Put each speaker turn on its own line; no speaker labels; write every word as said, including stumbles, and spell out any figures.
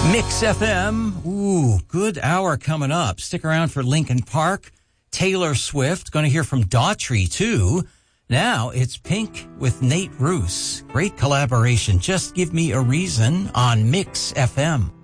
Mix F M. Ooh, good hour coming up. Stick around for Linkin Park, Taylor Swift. Going to hear from Daughtry, too. Now it's Pink with Nate Ruess. Great collaboration. Just Give Me a Reason on Mix F M.